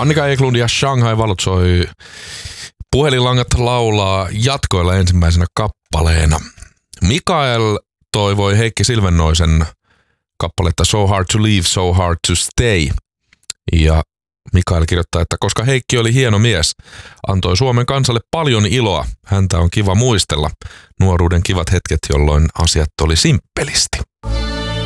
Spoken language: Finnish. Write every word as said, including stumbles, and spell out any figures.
Annika Eklund ja Shanghai valot soi. Puhelinlangat laulaa jatkoilla ensimmäisenä kappaleena. Mikael toivoi Heikki Silvennoisen kappaletta So Hard to Leave, So Hard to Stay. Ja Mikael kirjoittaa, että koska Heikki oli hieno mies, antoi Suomen kansalle paljon iloa. Häntä on kiva muistella. Nuoruuden kivat hetket, jolloin asiat oli simppelisti.